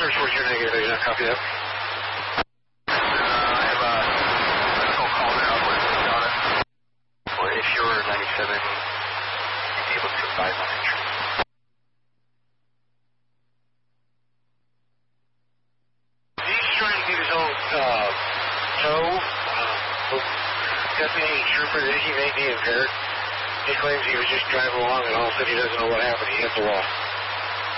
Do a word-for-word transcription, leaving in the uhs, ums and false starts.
First word, you're negative. You not copy that? Uh, I have a medical call now with Donna. Or if you're ninety-seven, you'd be able to advise on entry. He's trying to get his own uh, tow. Uh, deputy trooper that he may be impaired. He claims he was just driving along and all of a sudden he doesn't know what happened. He hit the wall.